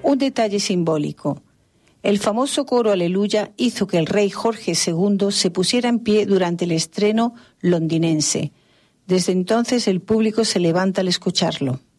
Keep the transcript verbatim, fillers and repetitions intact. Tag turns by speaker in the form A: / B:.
A: Un detalle simbólico. El famoso coro Aleluya hizo que el rey Jorge segundo se pusiera en pie durante el estreno londinense. Desde entonces el público se levanta al escucharlo.